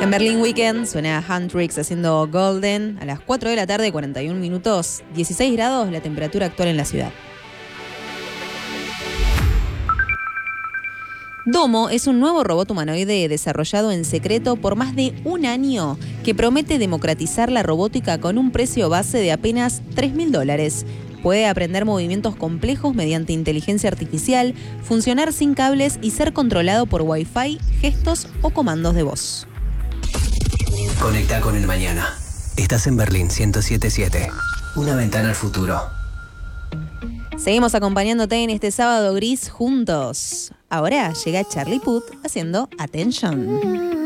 En Berlín Weekend suena Handtricks haciendo Golden a las 4 de la tarde, 41 minutos, 16 grados la temperatura actual en la ciudad. Domo es un nuevo robot humanoide desarrollado en secreto por más de un año que promete democratizar la robótica con un precio base de apenas $3.000. Puede aprender movimientos complejos mediante inteligencia artificial, funcionar sin cables y ser controlado por Wi-Fi, gestos o comandos de voz. Conecta con el mañana. Estás en Berlín 107.7. Una ventana al futuro. Seguimos acompañándote en este sábado gris juntos. Ahora llega Charlie Puth haciendo Attention.